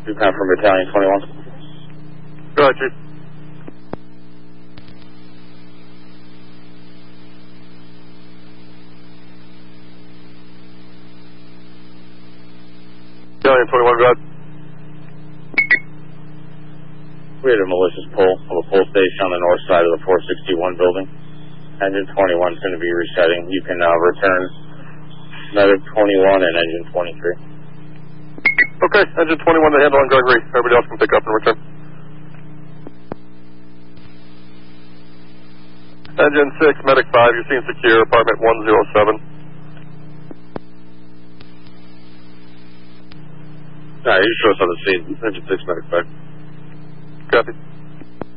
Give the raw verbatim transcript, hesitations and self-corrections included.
You come from Battalion twenty-one. Go ahead, Chief. Battalion twenty-one, go ahead. We had a malicious pull of a pull station on the north side of the four sixty-one building. Engine twenty-one is going to be resetting. You can uh, return Medic twenty-one and Engine twenty-three. Okay, Engine twenty-one to handle on Gregory. Everybody else can pick up and return. Engine six, Medic five, you're seen secure, apartment one oh seven. Alright, you show us on the scene. Engine six, Medic five. Copy.